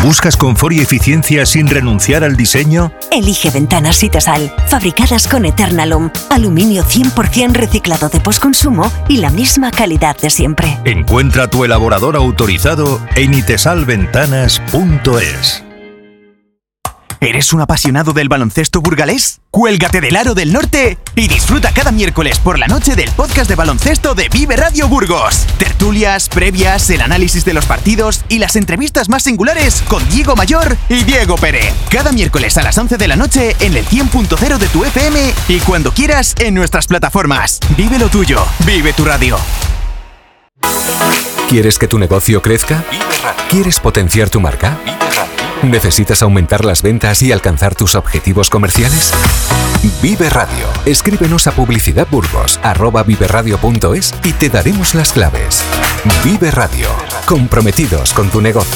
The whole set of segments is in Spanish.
¿Buscas confort y eficiencia sin renunciar al diseño? Elige Ventanas Itesal, fabricadas con Eternalum, aluminio 100% reciclado de postconsumo y la misma calidad de siempre. Encuentra tu elaborador autorizado en itesalventanas.es. ¿Eres un apasionado del baloncesto burgalés? Cuélgate del Aro del Norte y disfruta cada miércoles por la noche del podcast de baloncesto de Vive Radio Burgos. Tertulias, previas, el análisis de los partidos y las entrevistas más singulares con Diego Mayor y Diego Pérez. Cada miércoles a las 11 de la noche en el 100.0 de tu FM y cuando quieras en nuestras plataformas. Vive lo tuyo, vive tu radio. ¿Quieres que tu negocio crezca? ¿Quieres potenciar tu marca? ¿Necesitas aumentar las ventas y alcanzar tus objetivos comerciales? Vive Radio. Escríbenos a publicidadburgos@viveradio.es y te daremos las claves. Vive Radio. Comprometidos con tu negocio.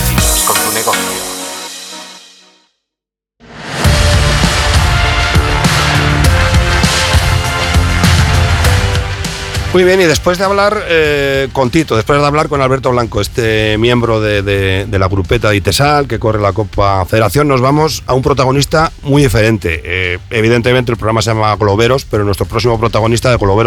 Muy bien, y después de hablar con Tito, después de hablar con Alberto Blanco, este miembro de la grupeta de Itesal que corre la Copa Federación, nos vamos a un protagonista muy diferente. Evidentemente el programa se llama Globeros, pero nuestro próximo protagonista de Globero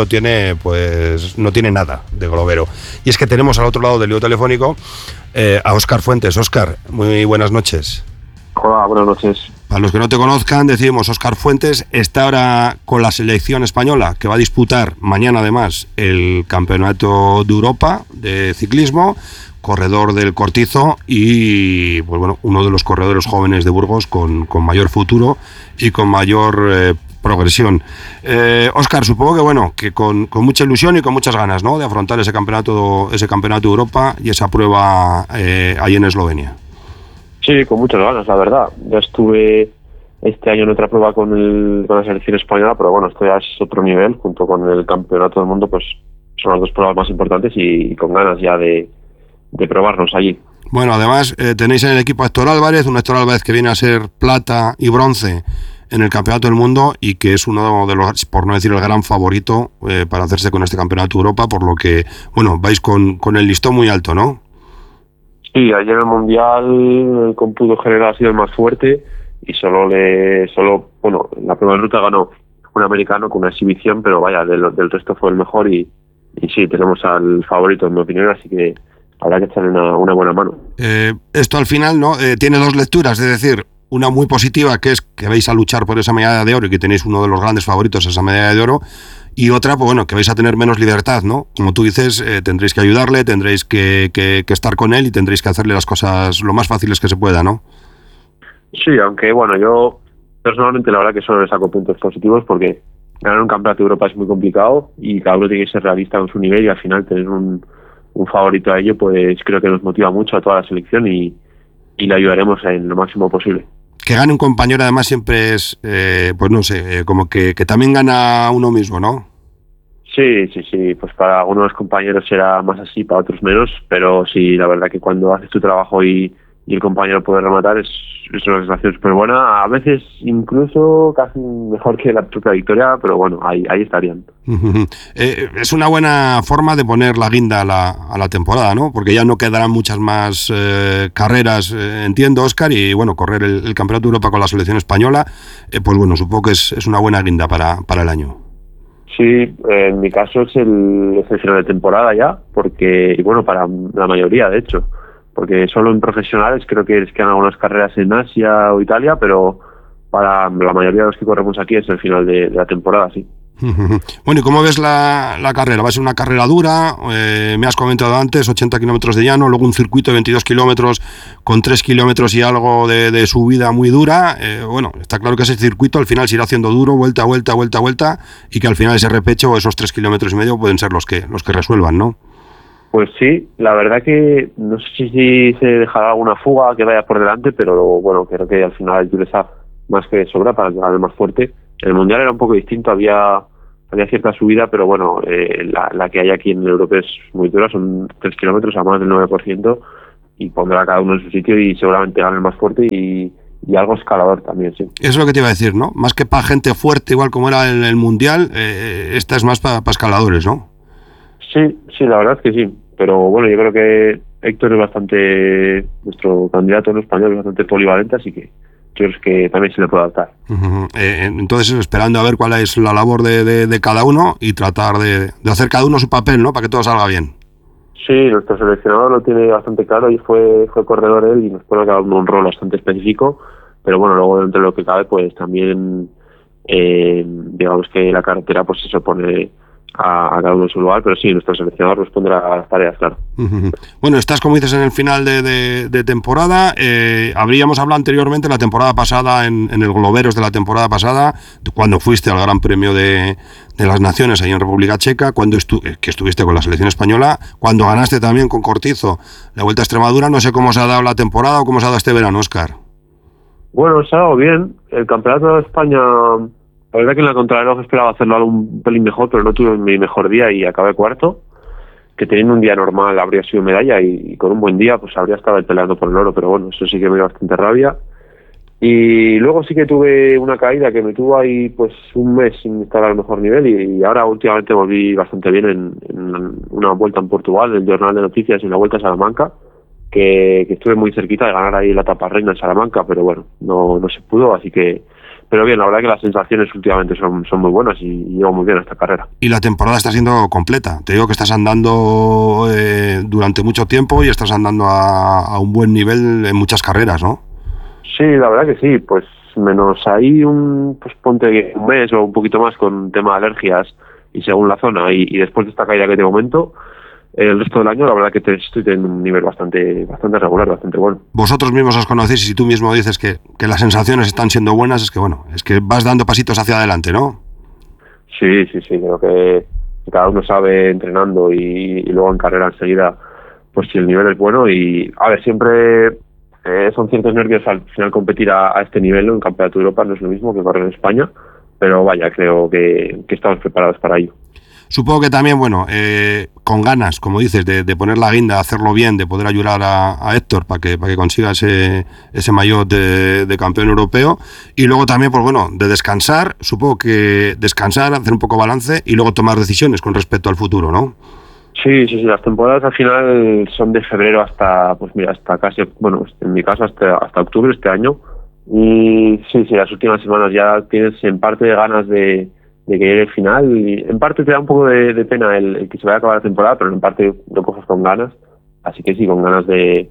no tiene nada de globero. Y es que tenemos al otro lado del hilo telefónico a Óscar Fuentes. Óscar, muy buenas noches. Hola, buenas noches. Para los que no te conozcan, decimos, Óscar Fuentes está ahora con la selección española, que va a disputar mañana además el Campeonato de Europa de ciclismo, corredor del Cortizo y pues bueno, uno de los corredores jóvenes de Burgos con mayor futuro y con mayor progresión. Óscar, supongo que bueno, que con mucha ilusión y con muchas ganas, ¿no?, de afrontar ese campeonato de Europa y esa prueba ahí en Eslovenia. Sí, con muchas ganas, la verdad. Ya estuve este año en otra prueba con la selección española, pero bueno, esto ya es otro nivel, junto con el Campeonato del Mundo, pues son las dos pruebas más importantes y con ganas ya de probarnos allí. Bueno, además tenéis en el equipo a Héctor Álvarez, un Héctor Álvarez que viene a ser plata y bronce en el Campeonato del Mundo y que es uno de los, por no decir el gran favorito, para hacerse con este Campeonato de Europa, por lo que, bueno, vais con el listón muy alto, ¿no? Sí, ayer el Mundial, el cómputo general ha sido el más fuerte y solo la prueba de ruta ganó un americano con una exhibición, pero vaya, del resto fue el mejor y sí, tenemos al favorito en mi opinión, así que habrá que echarle una buena mano. Esto al final, ¿no?, tiene dos lecturas, es decir, una muy positiva, que es que vais a luchar por esa medalla de oro y que tenéis uno de los grandes favoritos a esa medalla de oro, y otra, pues bueno, que vais a tener menos libertad, ¿no? Como tú dices, tendréis que ayudarle, tendréis que estar con él y tendréis que hacerle las cosas lo más fáciles que se pueda, ¿no? Sí, aunque bueno, yo personalmente la verdad que solo le saco puntos positivos porque ganar un campeonato de Europa es muy complicado y cada uno tiene que ser realista con su nivel y al final tener un favorito a ello, pues creo que nos motiva mucho a toda la selección y le ayudaremos en lo máximo posible. Que gane un compañero además siempre es, pues no sé, como que también gana uno mismo, ¿no? Sí, pues para algunos compañeros será más así, para otros menos, pero sí, la verdad que cuando haces tu trabajo y el compañero puede rematar es una sensación súper buena, a veces incluso casi mejor que la propia victoria, pero bueno, ahí estarían. Es una buena forma de poner la guinda a la temporada, ¿no? Porque ya no quedarán muchas más carreras, entiendo, Óscar, y bueno, correr el Campeonato de Europa con la selección española, pues bueno, supongo que es una buena guinda para el año. Sí, en mi caso es el final de temporada ya, porque, y bueno, para la mayoría de hecho, porque solo en profesionales creo que quedan algunas carreras en Asia o Italia, pero para la mayoría de los que corremos aquí es el final de la temporada, sí. Bueno, ¿y cómo ves la carrera? ¿Va a ser una carrera dura? Me has comentado antes, 80 kilómetros de llano, luego un circuito de 22 kilómetros con 3 kilómetros y algo de subida muy dura. Bueno, está claro que ese circuito al final se irá haciendo duro, vuelta, y que al final ese repecho o esos 3 kilómetros y medio pueden ser los que resuelvan, ¿no? Pues sí, la verdad que no sé si se dejará alguna fuga que vaya por delante, pero bueno, creo que al final el Tour más que sobra para llegar al más fuerte. El Mundial era un poco distinto, había cierta subida, pero bueno, la que hay aquí en el europeo es muy dura, son 3 kilómetros a más del 9% y pondrá cada uno en su sitio y seguramente gane el más fuerte y algo escalador también, sí. Eso es lo que te iba a decir, ¿no? Más que para gente fuerte, igual como era el Mundial, esta es más para escaladores, ¿no? Sí, la verdad es que sí, pero bueno, yo creo que Héctor es bastante, nuestro candidato en español es bastante polivalente, así que yo creo que también se le puede adaptar. Entonces, esperando a ver cuál es la labor de cada uno y tratar de hacer cada uno su papel, ¿no? Para que todo salga bien. Sí, nuestro seleccionador lo tiene bastante claro y fue corredor él y nos pone cada uno un rol bastante específico, pero bueno, luego dentro de lo que cabe, pues también digamos que la carretera pues se pone a cada uno en su lugar, pero sí, nuestro seleccionador responde a las tareas, claro. Bueno, estás, como dices, en el final de temporada. Habríamos hablado anteriormente la temporada pasada, en el Globeros de la temporada pasada, cuando fuiste al Gran Premio de las Naciones ahí en República Checa, cuando que estuviste con la selección española, cuando ganaste también con Cortizo la Vuelta a Extremadura. No sé cómo se ha dado la temporada o cómo se ha dado este verano, Óscar. Bueno, se ha dado bien. El Campeonato de España, la verdad que en la contrarreloj esperaba hacerlo un pelín mejor, pero no tuve mi mejor día y acabé cuarto, que teniendo un día normal habría sido medalla y con un buen día pues habría estado peleando por el oro, pero bueno, eso sí que me dio bastante rabia. Y luego sí que tuve una caída que me tuvo ahí pues un mes sin estar al mejor nivel y ahora últimamente volví bastante bien en una vuelta en Portugal, en el Jornal de Noticias, en la Vuelta a Salamanca, que estuve muy cerquita de ganar ahí la etapa reina en Salamanca, pero bueno, no se pudo, así que... Pero bien, la verdad que las sensaciones últimamente son muy buenas y llevo muy bien a esta carrera. Y la temporada está siendo completa. Te digo que estás andando durante mucho tiempo y estás andando a un buen nivel en muchas carreras, ¿no? Sí, la verdad que sí. Pues menos ahí ponte un mes o un poquito más con tema de alergias y según la zona. Y después de esta caída que te comento, el resto del año la verdad que estoy en un nivel bastante regular, bastante bueno. Vosotros mismos os conocéis y si tú mismo dices que las sensaciones están siendo buenas, es que vas dando pasitos hacia adelante, ¿no? Sí, creo que cada uno sabe entrenando y luego en carrera enseguida, pues si el nivel es bueno y a ver, siempre son ciertos nervios al final competir a este nivel, ¿no? En Campeonato de Europa no es lo mismo que correr en España, pero vaya, creo que estamos preparados para ello. Supongo que también, con ganas, como dices, de poner la guinda, hacerlo bien, de poder ayudar a Héctor para que consiga ese maillot de campeón europeo. Y luego también, de descansar, supongo que descansar, hacer un poco balance y luego tomar decisiones con respecto al futuro, ¿no? Sí, las temporadas al final son de febrero hasta casi, en mi caso hasta octubre este año. Y sí, las últimas semanas ya tienes en parte ganas de que llegue el final y en parte te da un poco de pena el que se vaya a acabar la temporada, pero en parte lo coges con ganas, así que sí, con ganas de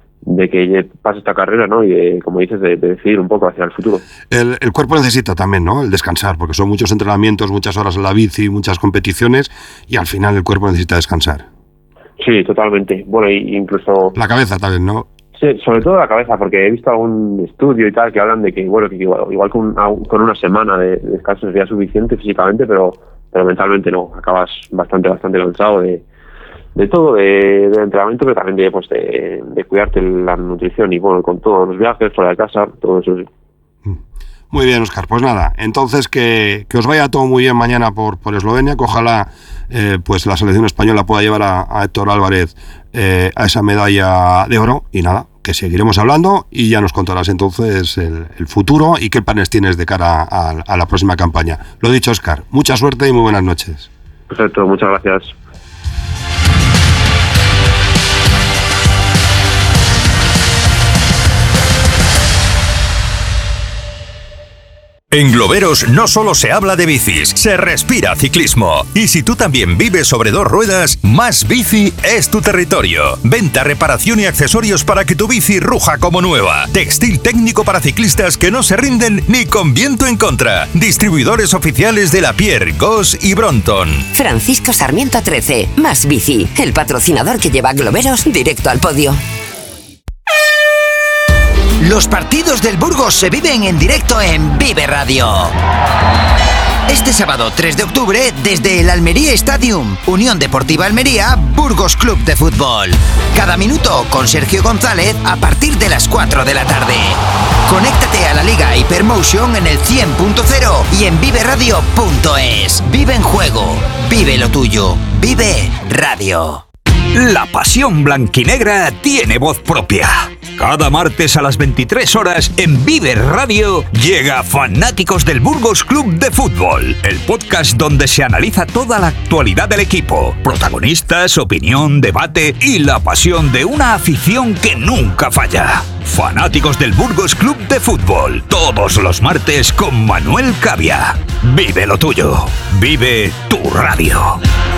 que pase esta carrera, ¿no? Y como dices, de decidir un poco hacia el futuro. El cuerpo necesita también, ¿no? El descansar, porque son muchos entrenamientos, muchas horas en la bici, muchas competiciones y al final el cuerpo necesita descansar. Sí, totalmente. Bueno, incluso... La cabeza también, ¿no? Sí, sobre todo la cabeza, porque he visto algún estudio y tal que hablan de que igual con una semana de descanso sería suficiente físicamente, pero mentalmente no. Acabas bastante cansado de todo, de entrenamiento, pero también de cuidarte la nutrición y con todos los viajes fuera de casa, todo eso. Muy bien, Óscar, pues nada, entonces que os vaya todo muy bien mañana por Eslovenia, que ojalá la selección española pueda llevar a Héctor Álvarez a esa medalla de oro y nada, que seguiremos hablando y ya nos contarás entonces el futuro y qué planes tienes de cara a la próxima campaña. Lo dicho, Óscar, mucha suerte y muy buenas noches. Perfecto, muchas gracias. En Globeros no solo se habla de bicis, se respira ciclismo. Y si tú también vives sobre dos ruedas, Más Bici es tu territorio. Venta, reparación y accesorios para que tu bici ruja como nueva. Textil técnico para ciclistas que no se rinden ni con viento en contra. Distribuidores oficiales de Lapierre, Goss y Brompton. Francisco Sarmiento 13, Más Bici, el patrocinador que lleva Globeros directo al podio. Los partidos del Burgos se viven en directo en Vive Radio. Este sábado 3 de octubre, desde el Almería Stadium, Unión Deportiva Almería, Burgos Club de Fútbol. Cada minuto con Sergio González a partir de las 4 de la tarde. Conéctate a la Liga Hypermotion en el 100.0 y en viveradio.es. Vive en juego, vive lo tuyo, Vive Radio. La pasión blanquinegra tiene voz propia. Cada martes a las 23 horas en Vive Radio llega Fanáticos del Burgos Club de Fútbol, el podcast donde se analiza toda la actualidad del equipo, protagonistas, opinión, debate y la pasión de una afición que nunca falla. Fanáticos del Burgos Club de Fútbol, todos los martes con Manuel Cavia. Vive lo tuyo, vive tu radio.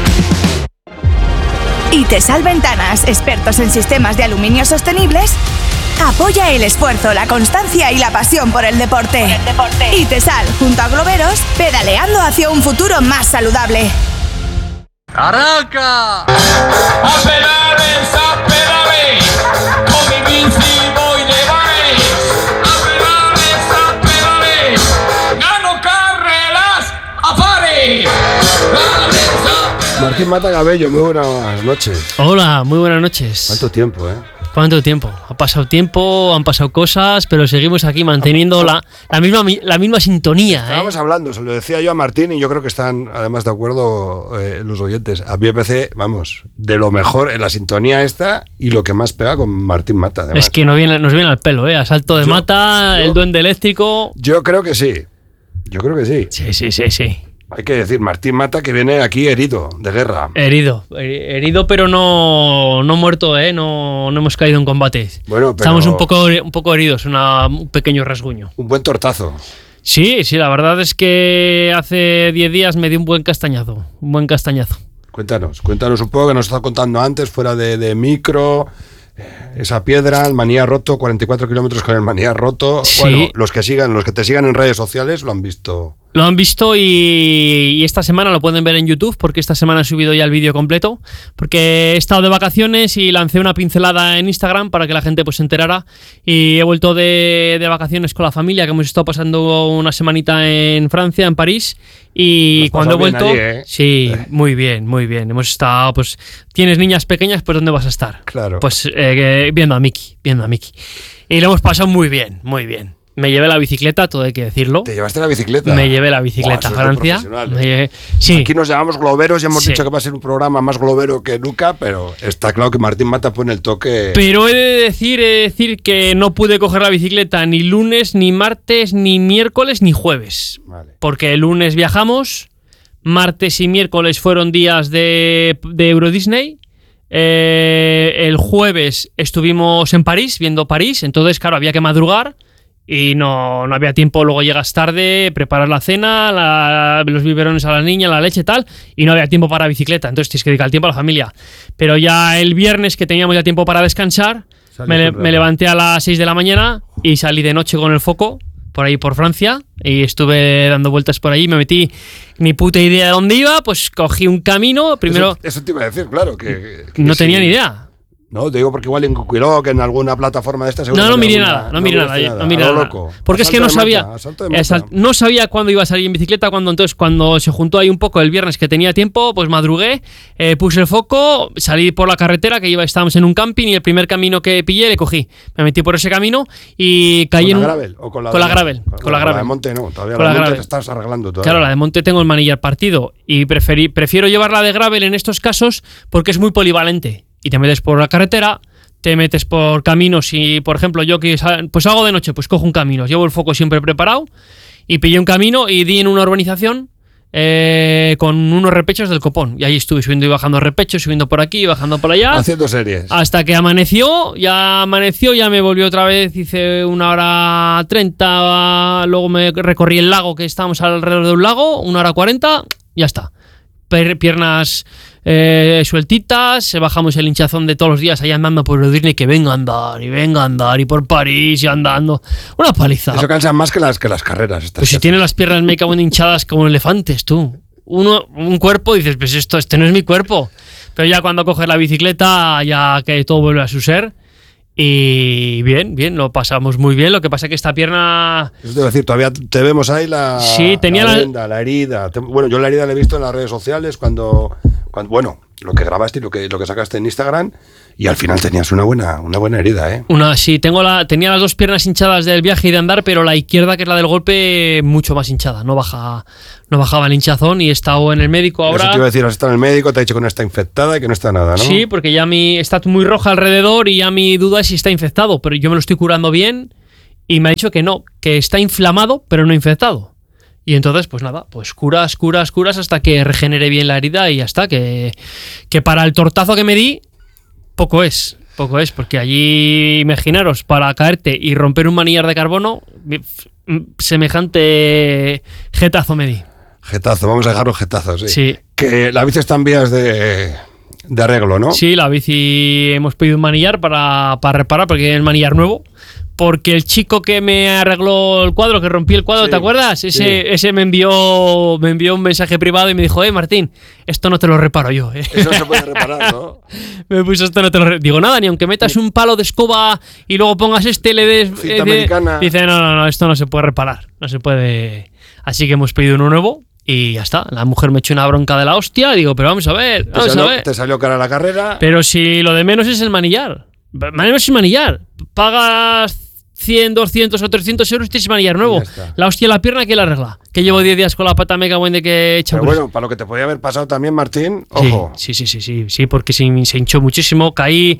Itesal Ventanas, expertos en sistemas de aluminio sostenibles, apoya el esfuerzo, la constancia y la pasión por el deporte. Itesal, junto a Globeros, pedaleando hacia un futuro más saludable. ¡Arranca! ¡A pedales, a pedales! Con mi bici voy de bares. ¡A pedales, gano carreras a pares! Martín Mata Cabello, muy buenas noches. Hola, muy buenas noches. ¿Cuánto tiempo, ¿Cuánto tiempo? Ha pasado tiempo, han pasado cosas, pero seguimos aquí manteniendo la misma sintonía. Estábamos hablando, se lo decía yo a Martín y yo creo que están además de acuerdo los oyentes. A mí me parece, vamos, de lo mejor en la sintonía esta y lo que más pega con Martín Mata. Además. Es que nos viene al pelo, Asalto de Mata, el duende eléctrico. Yo creo que sí. Sí. Hay que decir, Martín Mata que viene aquí herido, de guerra. Herido, pero no muerto, no hemos caído en combate. Bueno, pero estamos un poco heridos, un pequeño rasguño. Un buen tortazo. Sí, la verdad es que hace 10 días me dio un buen castañazo. Cuéntanos un poco, que nos estás contando antes, fuera de micro. Esa piedra, el manillar roto, 44 kilómetros con el manillar roto. Sí. Bueno, los que te sigan en redes sociales lo han visto. Lo han visto y esta semana lo pueden ver en YouTube, porque esta semana he subido ya el vídeo completo, porque he estado de vacaciones y lancé una pincelada en Instagram para que la gente pues se enterara, y he vuelto de vacaciones con la familia, que hemos estado pasando una semanita en Francia, en París, y cuando he vuelto... Allí, Sí, muy bien. Hemos estado, pues, tienes niñas pequeñas, pues ¿dónde vas a estar? Claro. Pues viendo a Miki. Y lo hemos pasado muy bien. Me llevé la bicicleta, todo hay que decirlo. ¿Te llevaste la bicicleta? Me llevé la bicicleta a Francia. Sí. Aquí nos llamamos globeros y hemos dicho que va a ser un programa más globero que nunca, pero está claro que Martín Mata pone el toque. Pero he de decir que no pude coger la bicicleta ni lunes, ni martes, ni miércoles, ni jueves. Vale. Porque el lunes viajamos, martes y miércoles fueron días de Euro Disney. El jueves estuvimos en París, viendo París, entonces claro, había que madrugar. Y no había tiempo, luego llegas tarde, preparar la cena, los biberones a la niña, la leche y tal, y no había tiempo para bicicleta, entonces tienes que dedicar el tiempo a la familia. Pero ya el viernes, que teníamos ya tiempo para descansar, me levanté a las 6 de la mañana y salí de noche con el foco por ahí por Francia y estuve dando vueltas por ahí, me metí, ni puta idea de dónde iba, pues cogí un camino, primero... Eso te iba a decir, claro, que no tenía ni idea. No, te digo porque igual en Cuquiloc, en alguna plataforma de estas... No miré nada. Porque es que no sabía cuándo iba a salir en bicicleta, cuando se juntó ahí un poco el viernes que tenía tiempo, pues madrugué, puse el foco, salí por la carretera, que estábamos en un camping, y el primer camino que pillé le cogí. Me metí por ese camino y caí en... ¿Con la gravel? ¿O con la gravel? Con la de monte no, todavía con la de monte gravel. te estás arreglando todavía. Claro, la de monte tengo el manillar partido y prefiero llevarla de gravel en estos casos porque es muy polivalente. Y te metes por la carretera, te metes por caminos y, por ejemplo, yo que pues hago de noche, pues cojo un camino, llevo el foco siempre preparado y pillé un camino y di en una urbanización con unos repechos del copón. Y ahí estuve subiendo y bajando repechos, subiendo por aquí y bajando por allá. Haciendo series. Hasta que amaneció, ya me volvió otra vez, hice 1:30, luego me recorrí el lago, que estábamos alrededor de un lago, 1:40, ya está. Piernas sueltitas, bajamos el hinchazón de todos los días allá andando por Disney, que venga a andar y por París y andando, una paliza. Eso cansa más que las carreras. Pues si tiene las piernas me cago en hinchadas como elefantes, tú. Un cuerpo, dices, pues este no es mi cuerpo. Pero ya cuando coges la bicicleta, ya que todo vuelve a su ser. Y bien, lo pasamos muy bien. Lo que pasa es que esta pierna... Eso te iba a decir, todavía te vemos ahí sí, tenía la herida. Bueno, yo la herida la he visto en las redes sociales cuando Bueno, lo que grabaste y lo que sacaste en Instagram, y al final tenías una buena herida, ¿eh? Sí, tenía las dos piernas hinchadas del viaje y de andar, pero la izquierda, que es la del golpe, mucho más hinchada. No bajaba el hinchazón y he estado en el médico ahora. Eso te iba a decir, has estado en el médico, te ha dicho que no está infectada y que no está nada, ¿no? Sí, porque ya está muy roja alrededor y ya mi duda es si está infectado, pero yo me lo estoy curando bien y me ha dicho que no, que está inflamado, pero no infectado. Y entonces, pues nada, pues curas hasta que regenere bien la herida y ya está, que para el tortazo que me di, poco es, porque allí, imaginaros, para caerte y romper un manillar de carbono, semejante jetazo me di. Jetazo, vamos a dejarlo jetazos, sí. Sí. Que la bici está en vías de arreglo, ¿no? Sí, la bici hemos pedido un manillar para reparar, porque es el manillar nuevo. Porque el chico que me arregló el cuadro, que rompí el cuadro, sí, ¿te acuerdas? Ese me envió un mensaje privado y me dijo, Martín, esto no te lo reparo yo. Eso no se puede reparar, ¿no? Me puso esto no te lo Digo, nada, ni aunque metas un palo de escoba y luego pongas le des... Cinta americana. Dice, no, esto no se puede reparar. No se puede... Así que hemos pedido uno nuevo y ya está. La mujer me echó una bronca de la hostia. Digo, pero vamos a ver. Te salió cara la carrera. Pero si lo de menos es el manillar. Menos es manillar. Pagas 100, 200 o 300 euros y tienes manillar nuevo. La hostia en la pierna, ¿quién la arregla? Que llevo 10 días con la pata mega buena de que he hecho. Pero bueno, para lo que te podía haber pasado también, Martín, ojo. Sí, porque se hinchó muchísimo. Caí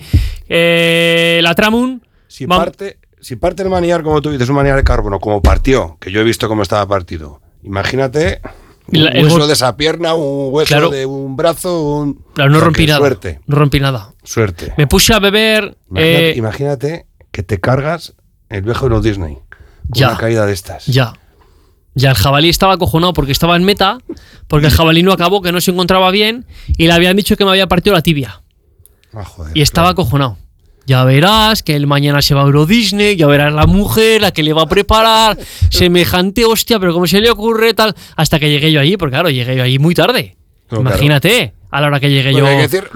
la Tramun. Si parte el manillar, como tú dices, un manillar de carbono, como partió, que yo he visto cómo estaba partido. Imagínate un hueso de esa pierna, un hueso de un brazo, Claro, no rompí nada. Suerte. No rompí nada. Suerte. Me puse a beber. Imagínate que te cargas el viejo Euro Disney. Una caída de estas. Ya, el jabalí estaba acojonado porque estaba en meta, porque el jabalí no acabó, que no se encontraba bien, y le habían dicho que me había partido la tibia. Joder, y estaba acojonado. Ya verás que el mañana se va a Euro Disney, ya verás la mujer, la que le va a preparar, semejante hostia, pero cómo se le ocurre tal, hasta que llegué yo allí, porque claro, llegué yo allí muy tarde. No, imagínate, a la hora que llegué yo hay que decir,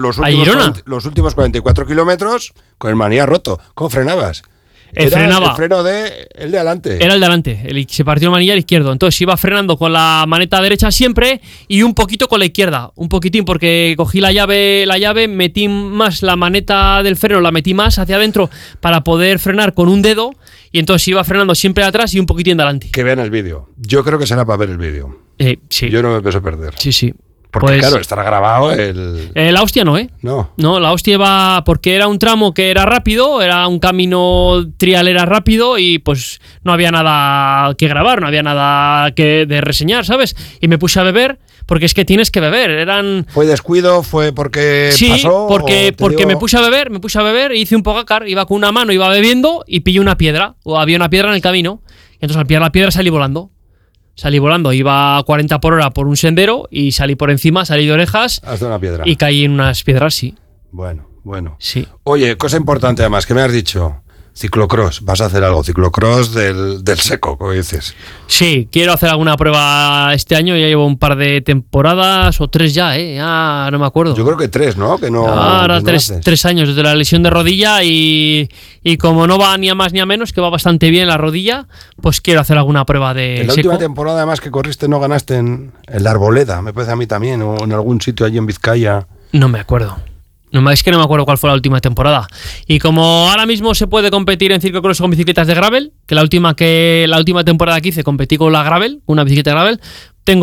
los últimos 44 kilómetros con el manillar roto. ¿Cómo frenabas? Frenaba. El freno el de adelante. Era el de adelante, se partió el manillar izquierdo. Entonces iba frenando con la maneta derecha siempre y un poquito con la izquierda. Un poquitín, porque cogí la llave, metí más la maneta del freno, la metí más hacia adentro para poder frenar con un dedo. Y entonces iba frenando siempre atrás y un poquitín de adelante. Que vean el vídeo. Yo creo que será para ver el vídeo. Sí. Yo no me pienso perder. Sí. Porque claro, estará grabado la hostia no, ¿eh? No, la hostia va porque era un tramo que era rápido, era un camino trial, era rápido y pues no había nada que grabar, no había nada de reseñar, ¿sabes? Y me puse a beber, porque es que tienes que beber, ¿Fue descuido? ¿Fue porque Sí, pasó? porque me puse a beber, hice un pogacar, iba con una mano, iba bebiendo y pillé una piedra, o había una piedra en el camino, y entonces al pillar la piedra salí volando, iba a 40 por hora por un sendero y salí por encima, salí de orejas. Hasta una piedra. Y caí en unas piedras, sí. Bueno. Sí. Oye, cosa importante además, que me has dicho, ciclocross, vas a hacer algo, ciclocross del seco, como dices. Sí, quiero hacer alguna prueba este año, ya llevo un par de temporadas, o 3 ya, no me acuerdo. Yo creo que 3, ¿no? Que no. Ahora 3 años desde la lesión de rodilla y como no va ni a más ni a menos, que va bastante bien la rodilla, pues quiero hacer alguna prueba de en la seco. Última temporada además que corriste no ganaste en la Arboleda, me parece a mí también, o en algún sitio allí en Vizcaya. No me acuerdo. Es que no me acuerdo cuál fue la última temporada. Y como ahora mismo se puede competir en ciclocross con bicicletas de gravel, que la última temporada que hice competí con la gravel, una bicicleta de gravel, tengo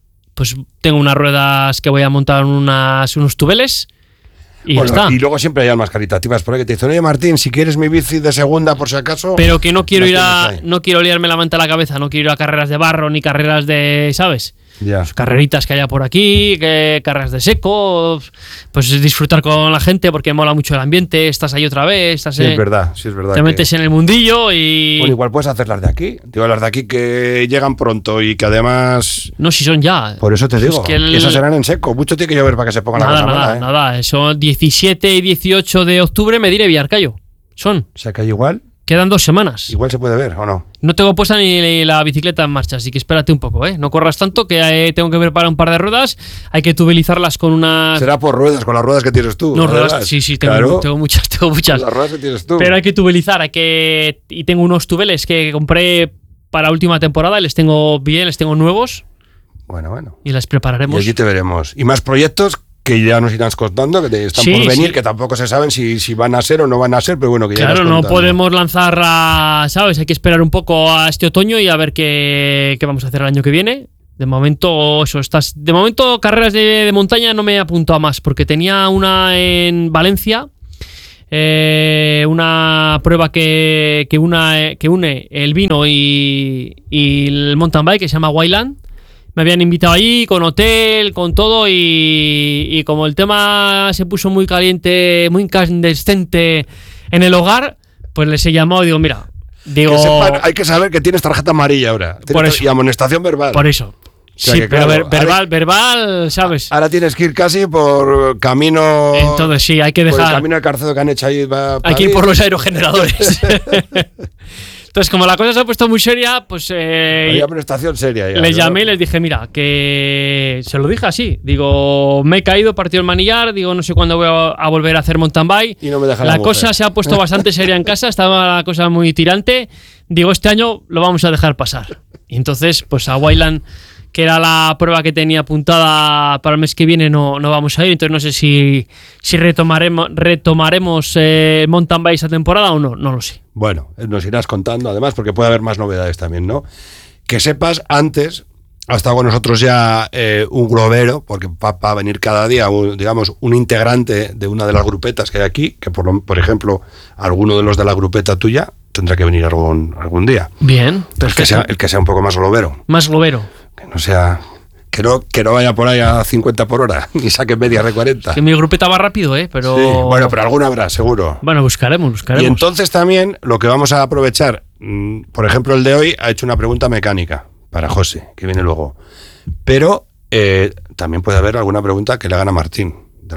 unas ruedas que voy a montar unos tubeles y ya está. Y luego siempre hay almas caritativas por ahí que te dicen, oye Martín, si quieres mi bici de segunda por si acaso. Pero que no quiero no quiero liarme la manta a la cabeza, no quiero ir a carreras de barro ni carreras de, ¿sabes? Ya. Carreritas que haya por aquí, carreras de seco, pues disfrutar con la gente porque mola mucho el ambiente, estás ahí otra vez, sí, es verdad. Te metes en el mundillo y... Bueno, igual puedes hacer las de aquí, las de aquí que llegan pronto y que además... No, si son ya. Por eso te digo, que esas serán en seco, mucho tiene que llover para que se pongan la cosa mala, ¿eh? Nada, son 17 y 18 de octubre, me diré Villarcayo, son. O sea que igual... Quedan 2 semanas. Igual se puede ver, ¿o no? No tengo puesta ni la bicicleta en marcha, así que espérate un poco, ¿eh? No corras tanto, que tengo que preparar un par de ruedas. Hay que tubelizarlas con unas... Será por ruedas, con las ruedas que tienes tú. No, ruedas, sí, tengo muchas. Las ruedas que tienes tú. Pero hay que tubelizar, y tengo unos tubeles que compré para la última temporada, les tengo nuevos. Bueno. Y las prepararemos. Y allí te veremos. ¿Y más proyectos? que ya nos irás contando, que están por venir, que tampoco se saben si van a ser o no van a ser, pero bueno, que ya claro, no podemos lanzar ¿sabes? Hay que esperar un poco a este otoño y a ver qué vamos a hacer el año que viene. De momento, carreras de montaña no me he apuntado a más, porque tenía una en Valencia, una prueba que une el vino y el mountain bike, que se llama Wildland. Me habían invitado allí con hotel, con todo, y como el tema se puso muy caliente, muy incandescente en el hogar, pues les he llamado y digo, mira, que sepan, hay que saber que tienes tarjeta amarilla ahora. Por eso. Y amonestación verbal. Por eso. O sea, sí, que, pero claro, verbal, ¿sabes? Ahora tienes que ir casi por camino. Entonces sí, hay que dejar. Por el camino de Carcedo que han hecho ahí. Hay que ir por los aerogeneradores. Entonces, como la cosa se ha puesto muy seria, pues. Había prestación seria. Ya, les llamé y les dije, mira, que. Se lo dije así. Digo, me he caído, partido el manillar. Digo, no sé cuándo voy a volver a hacer mountain bike. Y no me deja la cosa se ha puesto bastante seria en casa. Estaba la cosa muy tirante. Digo, este año lo vamos a dejar pasar. Y entonces, pues a Wildland, que era la prueba que tenía apuntada para el mes que viene, no vamos a ir. Entonces no sé si retomaremos mountain bike esta temporada o no lo sé. Bueno, nos irás contando además, porque puede haber más novedades también, ¿no? Que sepas, antes ha estado con nosotros ya un globero, porque va a venir cada día, un integrante de una de las grupetas que hay aquí, que por ejemplo, alguno de los de la grupeta tuya tendrá que venir algún día. Bien, perfecto. El que sea un poco más globero. Más globero. Que no sea... Que no vaya por ahí a 50 por hora, ni saque medias de 40. Que mi grupeta va rápido, pero... Sí, bueno, pero alguna habrá, seguro. Bueno, buscaremos. Y entonces también lo que vamos a aprovechar, por ejemplo, el de hoy ha hecho una pregunta mecánica para José, que viene luego. Pero también puede haber alguna pregunta que le hagan a Martín,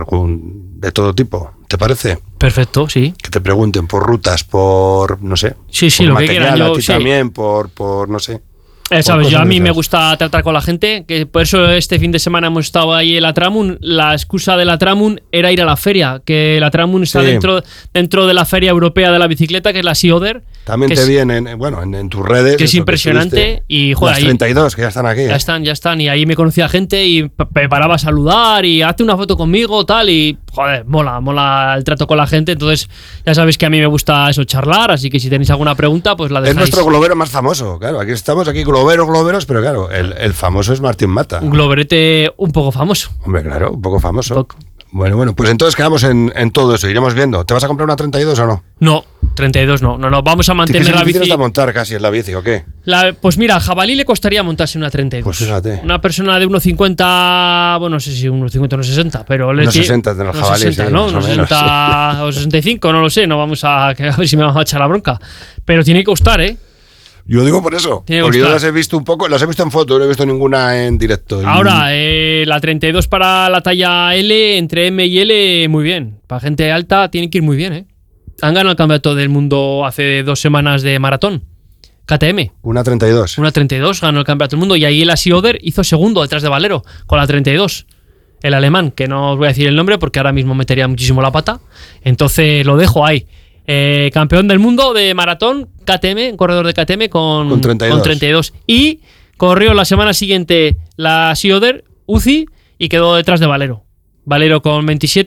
de todo tipo. ¿Te parece? Perfecto, sí. Que te pregunten por rutas, por, no sé. Sí, por lo material, que quieran. Yo, a ti también, por no sé. Sabes, yo a mí me gusta tratar con la gente, que por eso este fin de semana hemos estado ahí en la Tramun. La excusa de la Tramun era ir a la feria, que la Tramun está dentro de la Feria Europea de la Bicicleta, que es la Sea Other. También te vienen, en tus redes. Que es impresionante. Y joder, las 32 que ya están aquí. Ya están. Y ahí me conocía gente y me paraba a saludar y hazte una foto conmigo, tal. Y joder, mola el trato con la gente. Entonces, ya sabéis que a mí me gusta eso, charlar. Así que si tenéis alguna pregunta, pues la dejáis. Es nuestro globero más famoso, claro. Aquí estamos, globeros, pero claro, el famoso es Martín Mata. Un globerete un poco famoso. Hombre, claro, un poco famoso. Bueno, pues entonces quedamos en todo eso, iremos viendo. ¿Te vas a comprar una 32 o no? No, 32 no, vamos a mantener la bici. ¿Tienes que montar casi en la bici o qué? Pues mira, al jabalí le costaría montarse una 32. Pues fíjate. Una persona de 1,50, bueno, no sé si 1,50 o 1,60, pero... 1,60 de los jabalíes, 60, ¿no? 1,60 o 65, no lo sé, no vamos a ver si me vamos a echar la bronca. Pero tiene que costar, ¿eh? Yo digo por eso, porque yo las he visto un poco, las he visto en foto, no he visto ninguna en directo. Ahora, la 32 para la talla L, entre M y L, muy bien. Para gente alta tiene que ir muy bien, ¿eh? Han ganado el campeonato del mundo hace 2 semanas de maratón. KTM. Una 32. Una 32 ganó el campeonato del mundo y ahí la Sea Other hizo segundo detrás de Valero con la 32. El alemán, que no os voy a decir el nombre porque ahora mismo metería muchísimo la pata. Entonces lo dejo ahí. Campeón del mundo de maratón, KTM, un corredor de KTM con 32. Y corrió la semana siguiente la Sea Other, UCI, y quedó detrás de Valero. Valero con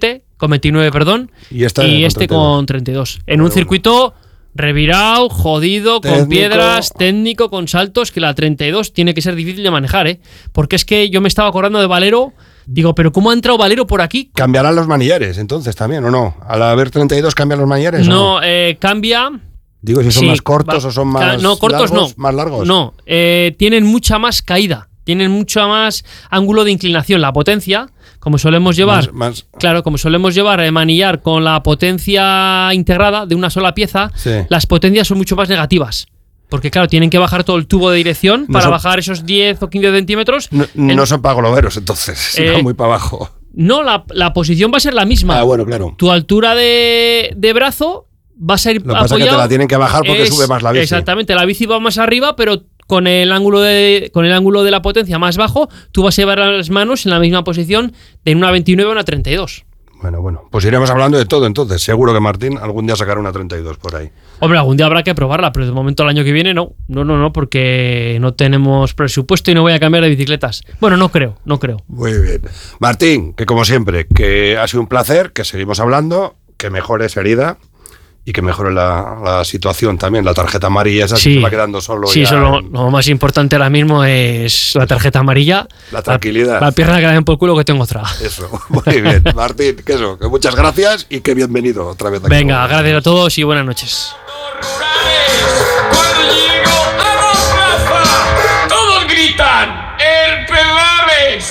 29, perdón. Y este con 32. En un circuito revirado, jodido, técnico, con piedras, técnico, con saltos, que la 32 tiene que ser difícil de manejar, ¿eh? Porque es que yo me estaba acordando de Valero. Digo, ¿pero cómo ha entrado Valero por aquí? ¿Cambiarán los manillares entonces también o no? ¿Al haber 32 cambian los manillares? No, cambia... Digo, si son más cortos o son más cortos largos, no. Más largos. No, tienen mucha más caída, tienen mucho más ángulo de inclinación. La potencia, como solemos llevar, como solemos llevar manillar con la potencia integrada de una sola pieza, las potencias son mucho más negativas. Porque claro, tienen que bajar todo el tubo de dirección para bajar esos 10 o 15 centímetros. No son para globeros, entonces, sino muy para abajo. No, la posición va a ser la misma. Ah, bueno, claro. Tu altura de brazo vas a ir apoyado. Lo que pasa es que te la tienen que bajar porque sube más la bici. Exactamente, la bici va más arriba, pero con el ángulo de la potencia más bajo, tú vas a llevar las manos en la misma posición de una 29 a una 32. Bueno, pues iremos hablando de todo entonces. Seguro que Martín algún día sacará una 32 por ahí. Hombre, algún día habrá que probarla, pero de momento el año que viene no, porque no tenemos presupuesto y no voy a cambiar de bicicletas. Bueno, no creo. Muy bien. Martín, que como siempre, que ha sido un placer, que seguimos hablando, que mejore esa herida y que mejore la situación también. La tarjeta amarilla esa se va quedando solo. Sí, eso lo más importante ahora mismo es la tarjeta amarilla. La tranquilidad. La pierna que la den por culo que tengo otra. Eso, muy bien. Martín, que muchas gracias y que bienvenido otra vez aquí. Venga, gracias a todos y buenas noches. Cuando llego a la plaza, todos gritan, ¡el Pedales!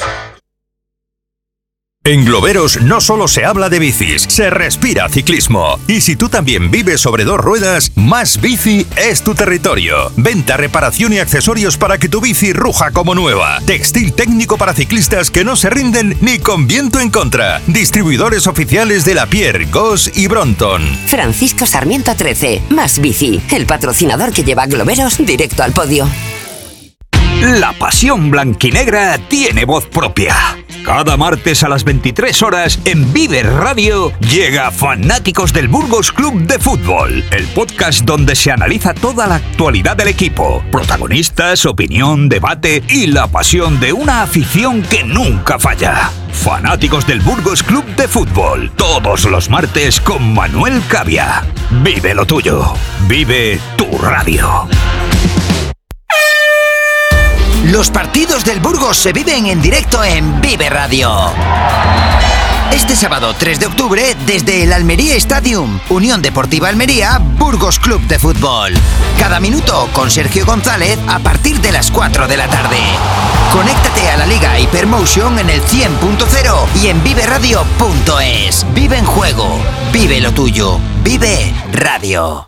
En Globeros no solo se habla de bicis, se respira ciclismo. Y si tú también vives sobre dos ruedas, Más Bici es tu territorio. Venta, reparación y accesorios para que tu bici ruja como nueva. Textil técnico para ciclistas que no se rinden ni con viento en contra. Distribuidores oficiales de Lapierre, Goss y Brompton. Francisco Sarmiento 13, Más Bici, el patrocinador que lleva a Globeros directo al podio. La pasión blanquinegra tiene voz propia. Cada martes a las 23 horas en Vive Radio llega Fanáticos del Burgos Club de Fútbol, el podcast donde se analiza toda la actualidad del equipo, protagonistas, opinión, debate y la pasión de una afición que nunca falla. Fanáticos del Burgos Club de Fútbol, todos los martes con Manuel Cavia. Vive lo tuyo, vive tu radio. Los partidos del Burgos se viven en directo en Vive Radio. Este sábado 3 de octubre, desde el Almería Stadium, Unión Deportiva Almería, Burgos Club de Fútbol. Cada minuto con Sergio González a partir de las 4 de la tarde. Conéctate a la Liga Hypermotion en el 100.0 y en viveradio.es. Vive en juego, vive lo tuyo, Vive Radio.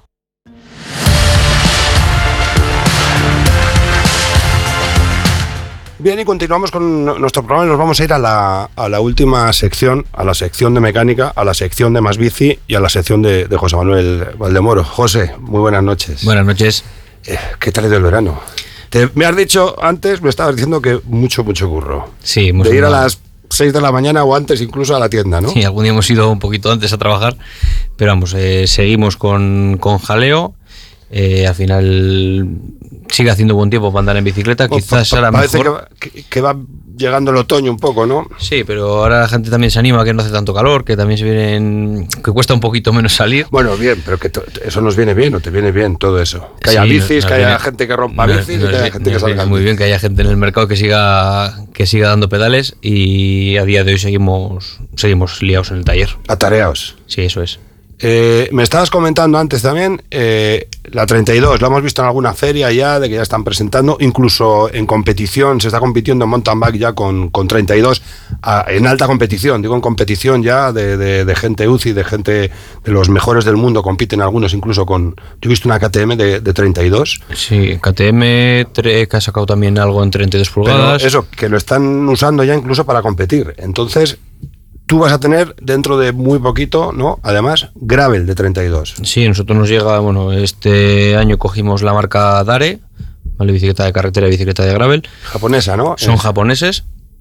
Bien, y continuamos con nuestro programa y nos vamos a ir a la última sección, a la sección de mecánica, a la sección de Más Bici y a la sección de José Manuel Valdemoro. José, muy buenas noches. Buenas noches. ¿Qué tal ha ido el verano? Me has dicho antes, me estabas diciendo que mucho curro. Sí, de ir a las 6 de la mañana o antes incluso a la tienda, ¿no? Sí, algún día hemos ido un poquito antes a trabajar, pero vamos, seguimos con jaleo. Al final sigue haciendo buen tiempo para andar en bicicleta, quizás ahora mejor. Que va llegando el otoño un poco, ¿no? Sí, pero ahora la gente también se anima, que no hace tanto calor, que también que cuesta un poquito menos salir. Bueno, bien, pero que eso nos viene bien, o te viene bien todo eso. Que haya bicis, que haya gente que rompa bicis, y que haya gente que salga. Muy bien, que haya gente en el mercado que siga dando pedales, y a día de hoy seguimos liados en el taller. Atareados. Sí, eso es. Me estabas comentando antes también la 32, la hemos visto en alguna feria ya, de que ya están presentando, incluso en competición, se está compitiendo en mountain bike ya con 32, en alta competición, digo en competición ya de gente UCI, de gente de los mejores del mundo, compiten algunos incluso yo he visto una KTM de 32. Sí, KTM que ha sacado también algo en 32 pulgadas. Pero eso, que lo están usando ya incluso para competir, entonces tú vas a tener dentro de muy poquito, ¿no? Además, gravel de 32. Sí, nosotros nos llega, este año cogimos la marca Dare, ¿vale? Bicicleta de carretera y bicicleta de gravel. Japonesa, ¿no? Son japoneses.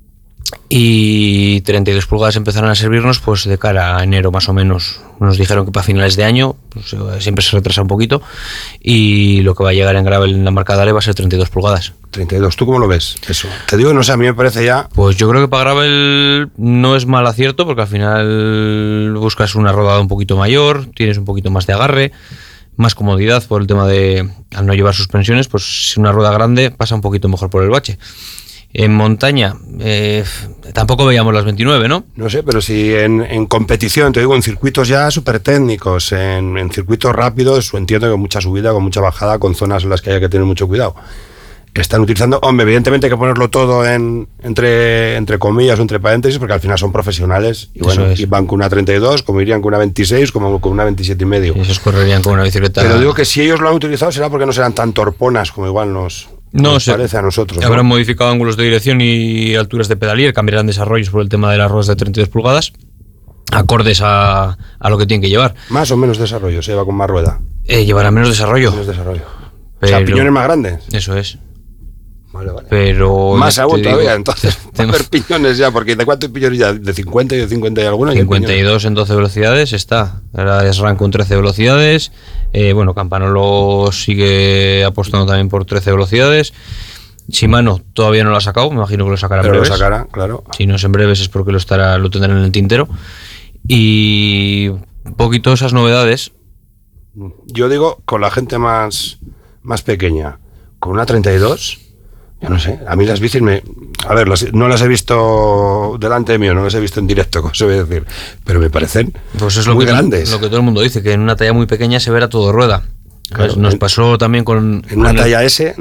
Y 32 pulgadas empezaron a servirnos pues de cara a enero más o menos. Nos dijeron que para finales de año, pues, siempre se retrasa un poquito, y lo que va a llegar en gravel en la marca Dare va a ser 32 pulgadas. 32, ¿tú cómo lo ves? Eso. Te digo, no sé, a mí me parece ya... Pues yo creo que para gravel no es mal acierto, porque al final buscas una rodada un poquito mayor, tienes un poquito más de agarre, más comodidad por el tema de, al no llevar suspensiones, pues si una rueda grande pasa un poquito mejor por el bache. En montaña, tampoco veíamos las 29, ¿no? No sé, pero si en competición, te digo, en circuitos ya súper técnicos, en circuitos rápidos, entiendo que con mucha subida, con mucha bajada, con zonas en las que hay que tener mucho cuidado. Están utilizando, hombre, evidentemente hay que ponerlo todo entre comillas o entre paréntesis, porque al final son profesionales y bueno, y van con una 32, como irían con una 26, como con una 27 y medio. Y esos correrían con una bicicleta. Pero digo que si ellos lo han utilizado será porque no serán tan torponas como igual nos parece a nosotros. Habrán modificado ángulos de dirección y alturas de pedalier, cambiarán desarrollos por el tema de las ruedas de 32 pulgadas, acordes a lo que tienen que llevar. ¿Más o menos desarrollo? ¿Se va con más rueda? Llevará menos desarrollo. Menos desarrollo. Pero, o sea, piñones más grandes. Eso es. Vale. Pero más aún todavía, entonces. Va a haber piñones ya, porque ¿de cuántos piñones ya? ¿De 50 y de 50 y algunos? 52 en 12 velocidades está. Ahora es Rank con 13 velocidades. Bueno, Campanolo sigue apostando también por 13 velocidades. Shimano todavía no lo ha sacado, me imagino que lo sacará en breves. Lo sacará, claro. Si no es en breves es porque lo tendrán en el tintero. Y un poquito esas novedades. Yo digo, con la gente más pequeña, con una 32, yo no sé, a mí las bicis no las he visto delante mío, no las he visto en directo, como se debe decir, pero me parecen pues es muy grandes. Lo que todo el mundo dice, que en una talla muy pequeña se verá todo rueda. Claro, nos pasó también con una talla S